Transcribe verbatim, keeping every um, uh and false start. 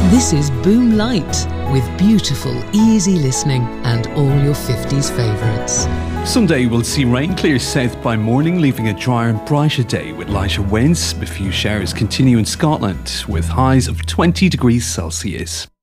This is Boom Light with beautiful, easy listening and all your fifties favourites. Sunday will see rain clear south by morning, leaving a drier and brighter day with lighter winds. A few showers continue in Scotland with highs of twenty degrees Celsius.